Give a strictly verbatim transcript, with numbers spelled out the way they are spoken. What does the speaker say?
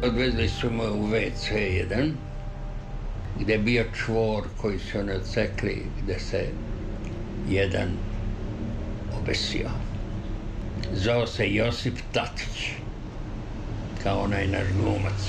Odvezli su me u ve ce jedan, gde je bio čvor koji su ne odsekli, gde se jedan obesio. Zvao se Josip Tatić, kao onaj naš glumac.